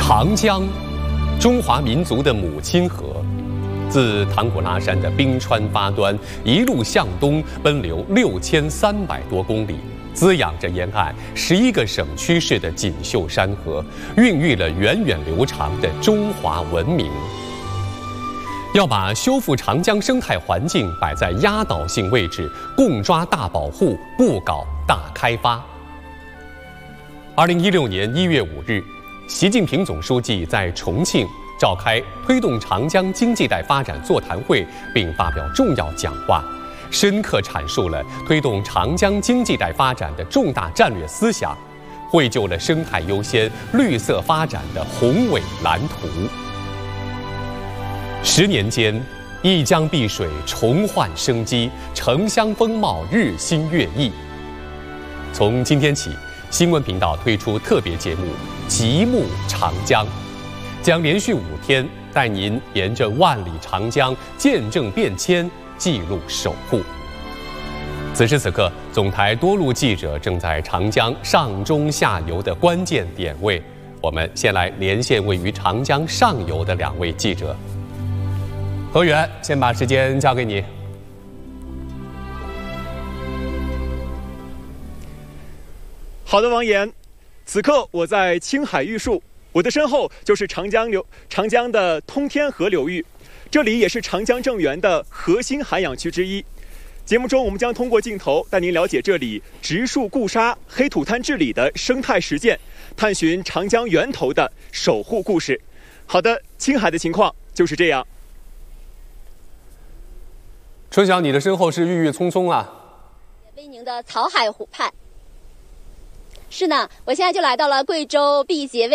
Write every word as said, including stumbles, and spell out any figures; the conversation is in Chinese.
长江，中华民族的母亲河，自唐古拉山的冰川发端，一路向东奔流六千三百多公里，滋养着沿岸十一个省区市的锦绣山河，孕育了源远流长的中华文明。要把修复长江生态环境摆在压倒性位置，共抓大保护，不搞大开发。二零一六年一月五日，习近平总书记在重庆召开推动长江经济带发展座谈会，并发表重要讲话，深刻阐述了推动长江经济带发展的重大战略思想，绘就了生态优先、绿色发展的宏伟蓝图。十年间，一江碧水重焕生机，城乡风貌日新月异。从今天起，新闻频道推出特别节目《极目长江》，将连续五天带您沿着万里长江见证变迁，记录守护。此时此刻，总台多路记者正在长江上中下游的关键点位。我们先来连线位于长江上游的两位记者。何源，先把时间交给你。 好的，王岩，此刻我在青海玉树，我的身后就是长江流长江的通天河流域，这里也是长江正源的核心涵养区之一。节目中，我们将通过镜头带您了解这里植树固沙、黑土滩治理的生态实践，探寻长江源头的守护故事。好的，青海的情况就是这样。 春晓，你的身后是郁郁葱葱啊， 威宁的草海湖畔。是呢，我现在就来到了贵州毕节威